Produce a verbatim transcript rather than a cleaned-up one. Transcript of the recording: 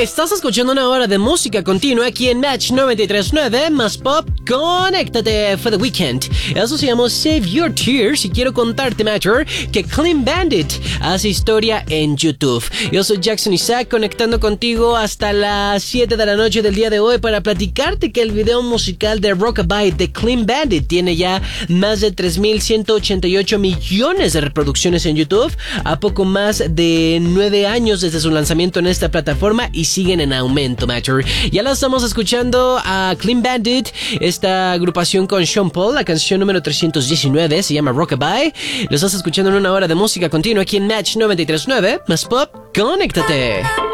Estás escuchando una hora de música continua aquí en Match noventa y tres punto nueve más Pop. Conéctate, fue The Weeknd. Eso se llamó Save Your Tears. Y quiero contarte, Matcher, que Clean Bandit hace historia en YouTube. Yo soy Jackson Isaac, conectando contigo hasta las siete de la noche del día de hoy para platicarte que el video musical de Rockabye de Clean Bandit tiene ya más de tres mil ciento ochenta y ocho millones de reproducciones en YouTube, a poco más de nueve años desde su lanzamiento en esta plataforma, y siguen en aumento, Matcher. Ya la estamos escuchando a Clean Bandit, esta agrupación con Sean Paul. La canción número trescientos diecinueve se llama Rockabye. Lo estás escuchando en una hora de música continua aquí en Match noventa y tres punto nueve más Pop. Conéctate.